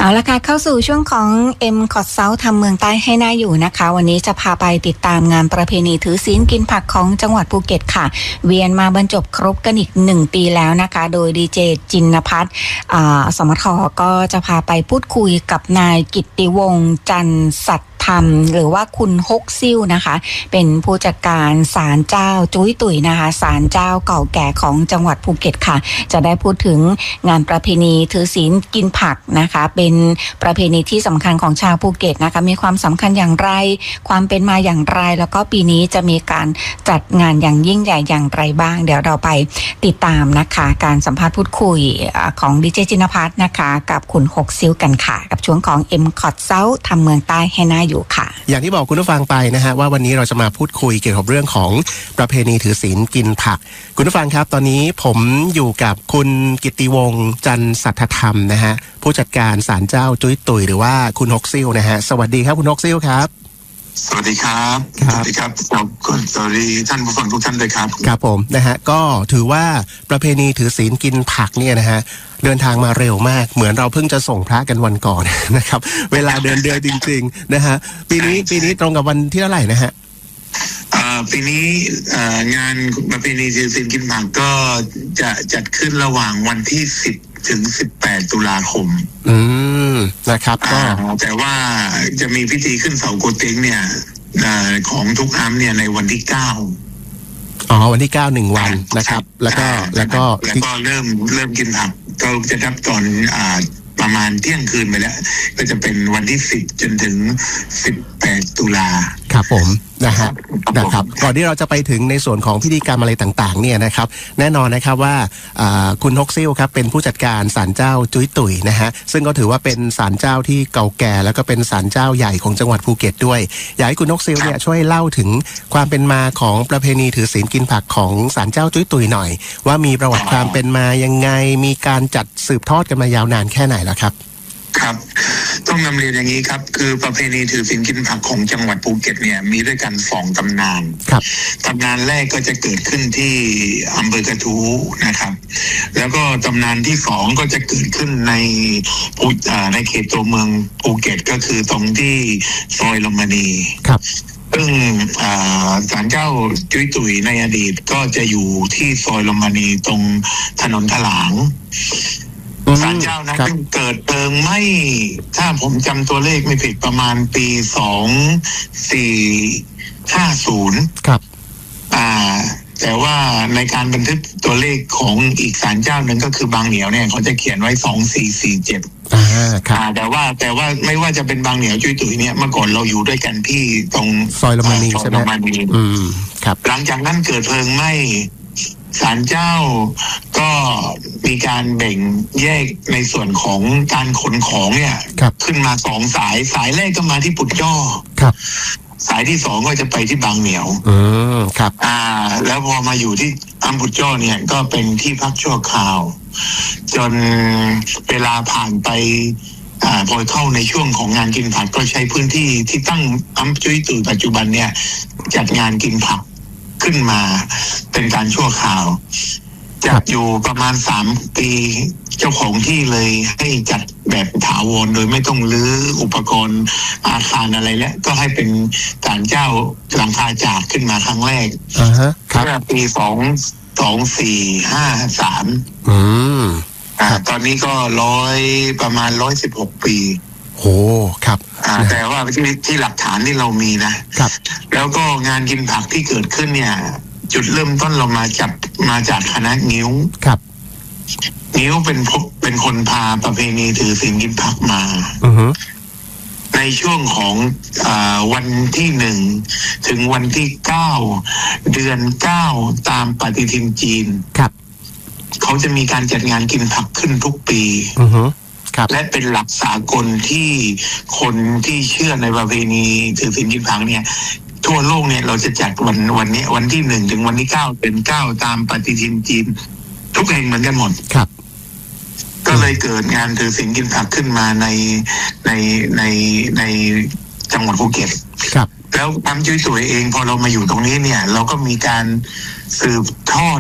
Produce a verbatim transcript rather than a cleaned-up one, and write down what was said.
เอาละค่ะเข้าสู่ช่วงของ M Cot South ทำเมืองใต้ให้น่าอยู่นะคะวันนี้จะพาไปติดตามงานประเพณีถือศีลกินผักของจังหวัดภูเก็ตค่ะเวียนมาบรรจบครบกันอีกหนึ่งปีแล้วนะคะโดยดีเจจินภัทรสมทก็จะพาไปพูดคุยกับนายกิตติวงศ์จันทร์สัตธรรมหรือว่าคุณฮกซิ่วนะคะเป็นผู้จัดการศาลเจ้าจุ้ยตุ๋ยนะคะศาลเจ้าเก่าแก่ของจังหวัดภูเก็ตค่ะจะได้พูดถึงงานประเพณีถือศีลกินผักนะคะเป็นประเพณีที่สำคัญของชาวภูเก็ตนะคะมีความสำคัญอย่างไรความเป็นมาอย่างไรแล้วก็ปีนี้จะมีการจัดงานอย่างยิ่งใหญ่อย่างไรบ้างเดี๋ยวเราไปติดตามนะคะการสัมภาษณ์พูดคุยของดีเจจินภัทรนะคะกับคุณฮกซิ่วกันค่ะกับช่วงของ M Cot South ทำเมืองใต้ให้น่าอยู่ค่ะอย่างที่บอกคุณผู้ฟังไปนะฮะว่าวันนี้เราจะมาพูดคุยเกี่ยวกับเรื่องของประเพณีถือศีลกินผักคุณผู้ฟังครับตอนนี้ผมอยู่กับคุณกิตติวงศ์จันทร์สัทธธรรมนะฮะผู้จัดการศาลเจ้าจุ้ยตุ๋ยหรือว่าคุณฮกซิ่วนะฮะสวัสดีครับคุณฮกซิ่วครับสวัสดีครับสวัสดีครับขอบคุณสวัสดีท่านผู้ฟังทุกท่านเลยครับครับผมนะฮะก็ถือว่าประเพณีถือศีลกินผักเนี่ยนะฮะเดินทางมาเร็วมากเหมือนเราเพิ่งจะส่งพระกันวันก่อนนะครับเวลาเดินเดือนจริงๆนะฮะปีนี้ปีนี้ตรงกับวันที่เท่าไหร่นะฮะปีนี้งานประเพณีถือศีลกินผักก็จะจัดขึ้นระหว่างวันที่สิบถึงสิบแปดตุลาคมอืมนะครับก็แต่ว่าจะมีพิธีขึ้นเสาโกเต็งเนี่ยของทุกอัมเนี่ยในวันที่เก้าอ๋อวันที่เก้าหนึ่งวันนะครับแล้วก็แล้วก็แล้วก็เริ่มเริ่มกินผักก็จะนับตอนอ่าประมาณเที่ยงคืนไปแล้วก็จะเป็นวันที่สิบจนถึงสิบแปดตุลาครับผมนะฮะนะครับก่อนที่เราจะไปถึงในส่วนของพิธีกรรมอะไรต่างๆเนี่ยนะครับแน่นอนนะครับว่าคุณฮกซิ่วครับเป็นผู้จัดการศาลเจ้าจุ้ยตุ๋ยนะฮะซึ่งก็ถือว่าเป็นศาลเจ้าที่เก่าแก่แล้วก็เป็นศาลเจ้าใหญ่ของจังหวัดภูเก็ตด้วยอยากให้คุณฮกซิ่วเนี่ยช่วยเล่าถึงความเป็นมาของประเพณีถือศีลกินผักของศาลเจ้าจุ้ยตุ๋ยหน่อยว่ามีประวัติความเป็นมายังไงมีการจัดสืบทอดกันมายาวนานแค่ไหนแล้วครับครับต้องนำเรียนอย่างนี้ครับคือประเพณีถือศีลกินผักของจังหวัดภูเก็ตเนี่ยมีด้วยกันสองตำนานครับตำนานแรกก็จะเกิดขึ้นที่อำเภอกระทู้นะครับแล้วก็ตำนานที่สองก็จะเกิดขึ้นในในเขตตัวเมืองภูเก็ตก็คือตรงที่ซอยลมณีครับซึ่งศาลเจ้าจุ้ยตุ๋ยในอดีตก็จะอยู่ที่ซอยลมณีตรงถนนถลางศาลเจ้านะซึ่งเกิดเพลิงไหม้ถ้าผมจำตัวเลขไม่ผิดประมาณปีสองสี่ห้าศูนย์ครับอ่าแต่ว่าในการบันทึกตัวเลขของอีกศาลเจ้าหนึ่งก็คือบางเหนียวเนี่ยเขาจะเขียนไว้สองสี่สี่เจ็ดอ่าครับแต่ว่าแต่ว่าไม่ว่าจะเป็นบางเหนียวจุ้ยตุ๋ยเนี่ยเมื่อก่อนเราอยู่ด้วยกันที่ตรงซอยลมณีใช่ไหมอืมครับหลังจากนั้นเกิดเพลิงไหม้ศาลเจ้าก็มีการแบ่งแยกในส่วนของการขนของเนี่ยขึ้นมาสองสายสายแรกก็มาที่ปุดจ้อครับสายที่สองก็จะไปที่บางเหนียวอืมครับอ่าแล้วพอมาอยู่ที่อัมปุดจ้อเนี่ยก็เป็นที่พักชั่วคราวจนเวลาผ่านไปอ่าพอเข้าในช่วงของงานกินผักก็ใช้พื้นที่ที่ตั้งอัมจุ้ยตุ๋ยปัจจุบันเนี่ยจัดงานกินผักขึ้นมาเป็นการชั่วคราวจัดอยู่ประมาณสามปีเจ้าของที่เลยให้จัดแบบถาวรโดยไม่ต้องรื้ออุปกรณ์อาคารอะไรแล้วก็ให้เป็นศาลเจ้าหลังคาจากขึ้นมาครั้งแรกอ่าฮะครับเมื่อปีสองสองสี่ห้าสามอืมอ่าตอนนี้ก็ร้อยประมาณร้อยสิบหกปีโอ้ครับอ่าแต่ว่าที่ที่หลักฐานที่เรามีนะครับแล้วก็งานกินผักที่เกิดขึ้นเนี่ยจุดเริ่มต้นเรามาจับมาจากคณะงิ้วครับนิ้วเป็นเป็นคนพาประเพณีถือศีลกินผักมาอือฮึในช่วงของอ่าวันที่หนึ่งถึงวันที่เก้าเดือนเก้าตามปฏิทินจีนครับเขาจะมีการจัดงานกินผักขึ้นทุกปีอือฮึและเป็นหลักสากลที่คนที่เชื่อในประเพณีถือศีลกินผักเนี่ยทั่วโลกเนี่ยเราจะจัดวันวันนี้วันที่หนึ่งถึงวันที่เก้าเป็นเก้าตามปฏิทินจีนทุกแห่งเหมือนกันหมดครับก็เลยเกิดงานถือศีลกินผักขึ้นมาในในในในจังหวัดภูเก็ตครับแล้วอัมจุ้ยตุ๋ยเองพอเรามาอยู่ตรงนี้เนี่ยเราก็มีการสืบทอด